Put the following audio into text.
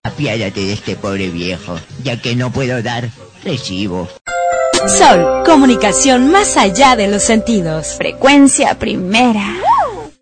Apiádate de este pobre viejo, ya que no puedo dar recibo. Sol, comunicación más allá de los sentidos. Frecuencia primera.